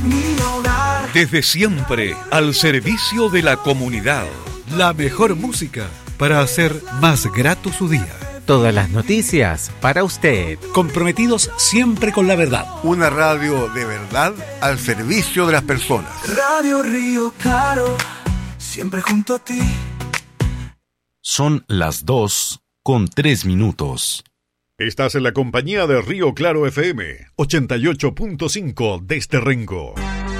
mi hogar. Desde siempre, al servicio de la comunidad. La mejor música para hacer más grato su día. Todas las noticias para usted. Comprometidos siempre con la verdad. Una radio de verdad al servicio de las personas. Radio Río Claro, siempre junto a ti. Son las 2:03. Estás en la compañía de Río Claro FM 88.5 desde Rengo.